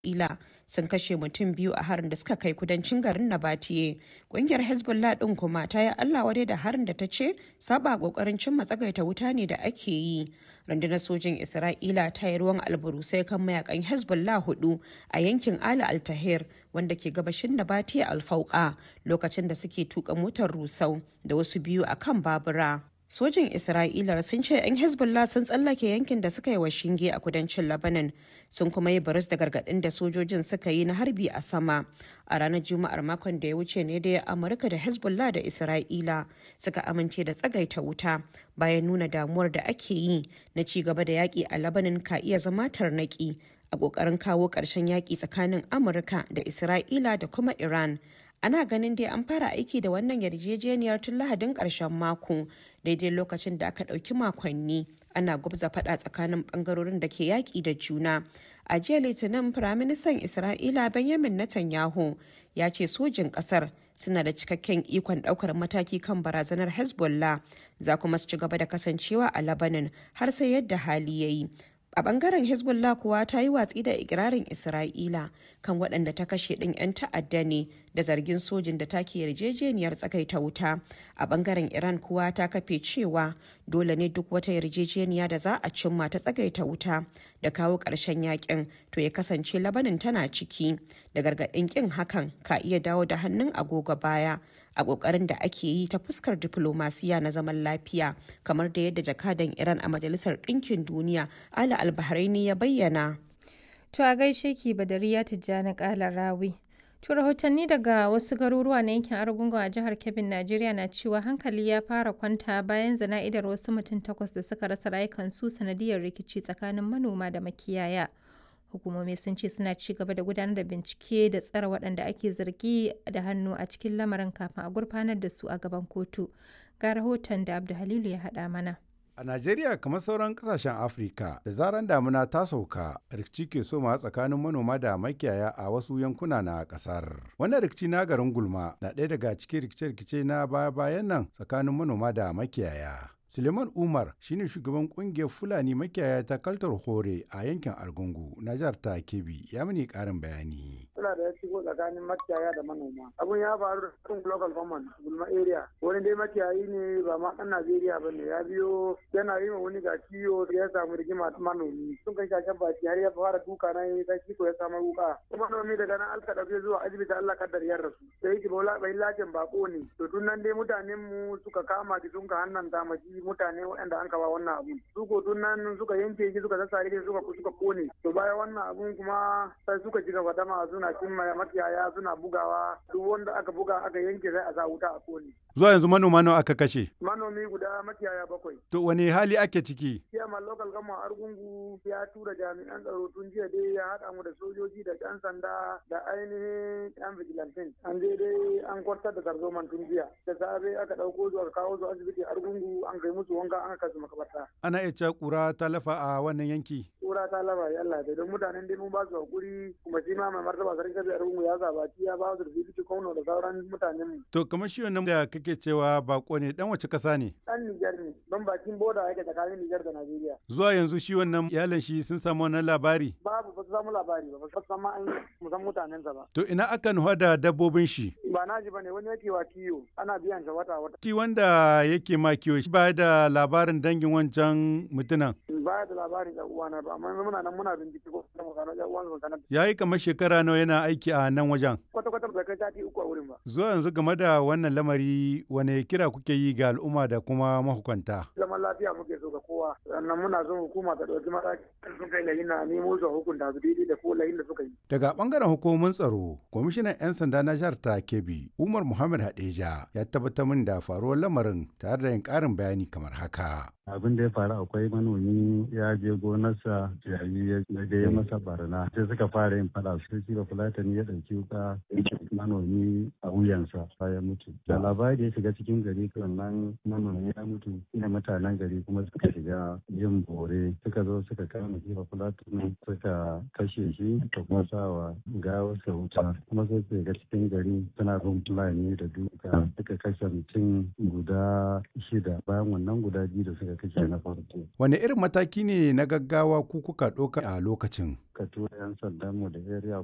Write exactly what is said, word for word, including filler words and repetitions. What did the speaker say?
Isra'ila sun kashe mutum biyu a harin da suka kai kudancin garin Nabatiye. Ƙungiyar Hezbollah ɗin kuma ta yi Allah wadai da harin da ta ce saba ƙoƙarin cimma tsagaita wuta ne da ake yi. Rundunar sojin Isra'ila ta yi ruwan alburusai kan mayakan Hezbollah hudu a yankin Ala Al-Tahir wanda ke gabashin Nabatiye Al-Fauqa lokacin da suke tuka motar rusau da wasu biyu a kan babura. Sojin Isra'ila sun ce 'yan Hezbollah sun tsallake yankin da suka yi wa shinge a kudancin Lebanon sun kuma yi baris da gargaɗin da sojojin suka yi na harbi a sama. A ranar Juma'ar makon da ya wuce ne da Amurka da Hezbollah da Isra'ila suka amince da tsagaita wuta bayan nuna damuwar da ake yi na ci gaba da yaƙi a Lebanon ka iya zama tarnaƙi a ƙoƙarin kawo ƙarshen yaƙi tsakanin Amurka da Isra'ila da kuma Iran. Ana ganin dai an fara aiki da wannan yarjejeniyar tun Lahadin ƙarshen mako daidai lokacin da aka ɗauki makonni ana gubza faɗa tsakanin ɓangarorin da ke yaƙi da juna. A jiya Litinin, Firaministan Isra'ila Benjamin Netanyahu ya ce sojin ƙasar suna da cikakken ikon ɗaukar mataki kan barazanar Hezbollah, za kuma su ci gaba da kasancewa a Lebanon har sai yadda hali ya yi. A bangaren Hezbollah kuwa ta yi watsi da ikirarin Isra'ila kan waɗanda ta kashe ɗin 'yan ta'adda ne da zargin sojin da take yarjejeniyar tsakaita wuta. A bangaren Iran kuwa ta kafe cewa dole ne duk wata yarjejeniya da za a cimma ta tsagaita wuta da kawo ƙarshen yakin to ya kasance Labanin tana ciki, da gargaɗin ƙin hakan ka iya dawo da hannun agogo baya a ƙoƙarin da ake yi ta fuskar diflomasiya na zaman lafiya, kamar da yadda jakadan Iran a Majalisar Ɗinkin Duniya Ali Al-Bahraini ya bayyana. To a gaishe ki Badariya Tijjani Kala Rawi. To rahotanni daga wasu garuruwa na yankin Argungun a jihar Kebbi, Najeriya na cewa hankali ya fara kwanta bayan zana'idar wasu mutum takwas da suka rasa rayukansu sanadiyar rikici tsakanin manoma da makiyaya. Hukumomi sun ce suna ci gaba da gudanar da bincike da tsare waɗanda ake zargi da hannu a cikin lamarin kafin a gurfanar da su a gaban kotu. Ga rahoton da Abdu Halilu ya haɗa mana. A Najeriya, kamar sauran kasashen Afirka, da zaran damuna ta sauka, rikici ke soma tsakanin manoma da makiyaya a wasu yankuna na kasar. Wannan rikici na garin Gulma na ɗaya daga cikin rikice-rikice na baya-bayan nan tsakanin manoma da makiyaya. Suleiman Umar shine shugaban kungiyar Fulani makiyaya ta Kaltar Hore a yankin Argungu na jihar ta Kebbi, ya mini karin bayani. Suna da ya shigo tsakanin makiyaya da manoma. Abun ya faru da cikin local government Gulma area. Wani dai makiyayi ne ba ma ɗan Najeriya ba ne, ya biyo yana yi wa wani ga kiyo ya samu rigima manomi. Sun kai shashen baki har ya fara duka na yi ta kiko ya samu wuka. Kuma manomi daga nan alka ɗauke zuwa asibiti Allah kaddar ya rasu. Sai yake bola bai lajin bako ne. To tun nan dai mutanen mu suka kama ki sun ka hannan damaji mutane waɗanda an kawa wannan abun su ko tun nan suka yanke shi suka sassare shi suka suka kone to bayan wannan abun kuma sai suka ci gaba dama suna cin makiyaya suna bugawa duk wanda aka buga aka yanke sai a sa wuta a kone. Zuwa yanzu manoma nawa aka kashe? Manomi guda makiyaya bakwai. To wani hali ake ciki? Chairman local government Argungu ya tura jami'an tsaro tun jiya dai ya haɗa mu da sojoji da ɗan sanda da ainihin ɗan vigilantin. An je dai an kwartar da tarzoman tun jiya. Da safe aka ɗauko zuwa kawo su asibiti Argungu an kai musu wanka an kasu makabarta. Ana iya cewa ƙura ta lafa a wannan yanki? Ƙura ta lafa ya Allah da don mutanen dai mun ba su hakuri kuma shi ma mai martaba sarki kabi Argungu ya zabaci ya ba su da bibiti kauno da sauran mutanen mu. To kamar shi wannan da kake cewa bako ne dan wace ƙasa ne? Dan Nijar ne don bakin boda yake tsakanin Nijar da Najeriya. Zuwa yanzu shi wannan iyalan shi sun samu wannan labari? Babu ba su samu labari ba ba su san ma an musan mutanensa ba. To ina aka nufa da dabbobin shi? Ba na ji ba ne wani yake wa kiyo ana biyan sa wata wata. Ki wanda yake ma kiyo shi ba da labarin dangin wancan mutunan? Ba da labarin ɗan uwana ba amma muna nan muna bincike ko kuma kana ɗan uwan kana. Yayi kamar shekara nawa yana aiki a nan wajen? Kwata kwata ba kai sati uku a wurin ba. Zuwa yanzu game da wannan lamari wane kira kuke yi ga al'umma da kuma mahukunta? Zaman lafiya muke so ga kowa sannan muna son hukuma ta ɗauki mataki sun kai lahin na nemo su hukunta su daidai da ko lahin da suka yi. Daga bangaren hukumomin tsaro, kwamishinan 'yan sanda na jihar ta Kebbi, Umar Muhammad Hadeja ya tabbatar min da faruwar lamarin tare da yin ƙarin bayani kamar haka. Abin da ya faru akwai manomi ya je gonarsa yayi ya je masa barna sai suka fara yin fada sai shi da fulatani ya ɗauki wuka manomi a wuyansa ya mutu. Da labari ya shiga cikin gari sannan manomi ya mutu ina mutanen gari kuma suka shiga yin bore suka zo suka kama samu shi ba Fulani suka kashe shi da kuma sawa gawarsa wuta kuma sai su ga cikin gari suna bin Fulani da duka suka kashe mutum guda shida bayan wannan guda biyu da suka kashe na farko. Wane irin mataki ne na gaggawa ku kuka ɗauka a lokacin? Ka tura 'yan sandanmu da area